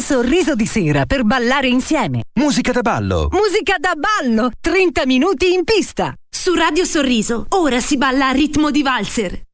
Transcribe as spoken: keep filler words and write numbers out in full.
Sorriso di sera per ballare insieme. Musica da ballo. Musica da ballo. trenta minuti in pista. Su Radio Sorriso, ora si balla a ritmo di valzer.